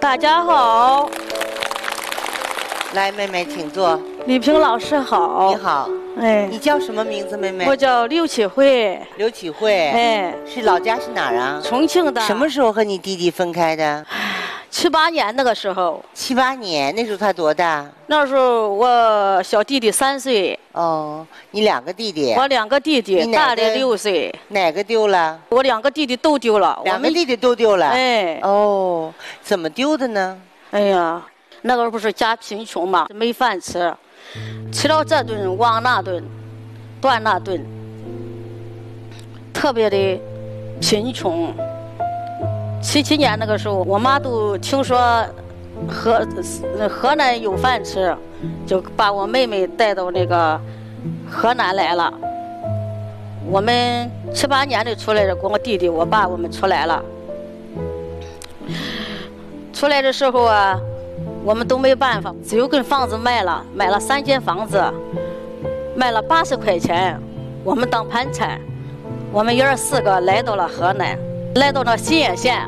大家好， 来，妹妹请坐。 李萍老师好。 你好， 哎， 你叫什么名字，妹妹？ 我叫刘启慧。 刘启慧。 哎， 是老家是哪儿啊？ 重庆的。 什么时候和你弟弟分开的 ？7、8年那个时候。 7、8年，那时候他多大？ 那时候我小弟弟3岁。 哦，你2个弟弟？ 我2个弟弟，大的6岁。 哪个丢了？ 我2个弟弟都丢了。 2个弟弟都丢了。 哎。 哦，怎么丢的呢？ 哎呀，那个不是家贫穷嘛，没饭吃，吃了这顿忘那顿，断那顿，特别的贫穷。77年那个时候，我妈都听说河南有饭吃，就把我妹妹带到那个河南来了。我们7、8年的出来的，跟我弟弟、我爸我们出来了。出来的时候啊，我们都没办法，只有跟房子买了3间房子，卖了80块钱，我们当盘缠。我们爷儿4个来到了河南，来到了新野县。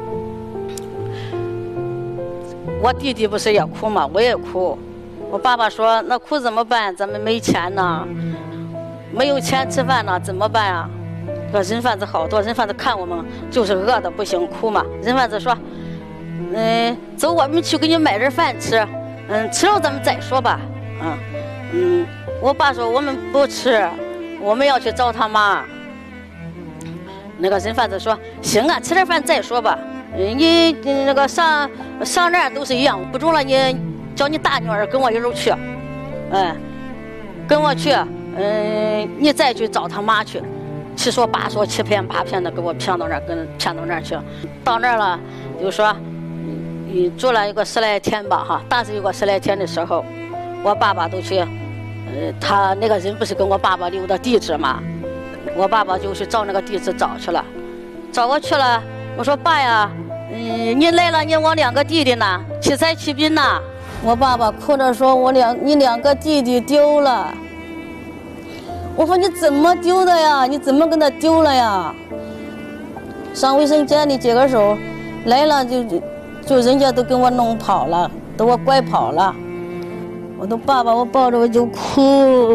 我弟弟不是也哭吗？我也哭。我爸爸说：“那哭怎么办？咱们没钱呢，没有钱吃饭呢，怎么办啊？”说人贩子好多，人贩子看我们就是饿的不行，哭嘛。人贩子说：“走，我们去给你买点饭吃，吃了咱们再说吧。”我爸说我们不吃，我们要去找他妈。那个人贩子说：“行啊，吃点饭再说吧。你那个上那儿都是一样，不中了你叫你大女儿跟我一路去，跟我去，你再去找他妈去。”7说8说7骗8骗的给我骗到那儿，骗到那儿去。到那儿了就说住了有个10来天吧哈，大致有个10来天的时候，我爸爸都去，他那个人不是跟我爸爸留的地址嘛，我爸爸就去照那个地址找去了，找我去了。我说爸呀，你来了，我2个弟弟呢，七彩七宾呢。我爸爸哭着说你2个弟弟丢了。我说你怎么丢的呀？你怎么跟他丢了呀？上卫生间里接个手，来了就人家都跟我弄跑了，都我拐跑了。我的爸爸，我抱着我就哭。